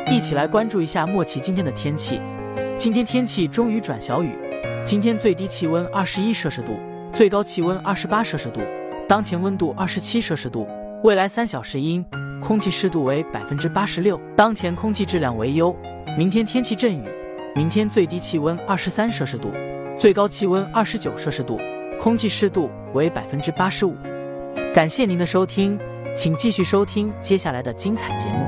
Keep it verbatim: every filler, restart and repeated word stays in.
一起来关注一下莫奇今天的天气。今天天气终于转小雨，今天最低气温二十一摄氏度，最高气温二十八摄氏度，当前温度二十七摄氏度。未来三小时阴，空气湿度为百分之八十六，当前空气质量为优。明天天气阵雨，明天最低气温二十三摄氏度，最高气温二十九摄氏度，空气湿度为百分之八十五。感谢您的收听，请继续收听接下来的精彩节目。